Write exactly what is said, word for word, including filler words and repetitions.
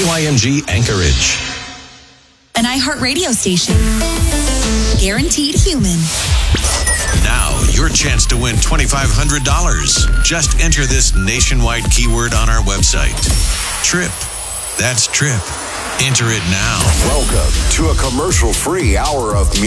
Y M G Anchorage. An iHeartRadio station. Guaranteed human. Now, your chance to win twenty-five hundred dollars. Just enter this nationwide keyword on our website. Trip. That's Trip. Enter it now. Welcome to a commercial-free hour of music.